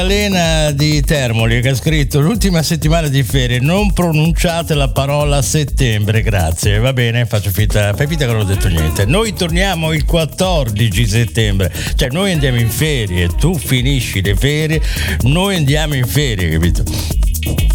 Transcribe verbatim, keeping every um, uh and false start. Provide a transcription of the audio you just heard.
Elena di Termoli che ha scritto: l'ultima settimana di ferie, non pronunciate la parola settembre, grazie. Va bene, faccio finta, fai finta che non ho detto niente. Noi torniamo il quattordici settembre, cioè noi andiamo in ferie, tu finisci le ferie, noi andiamo in ferie, capito?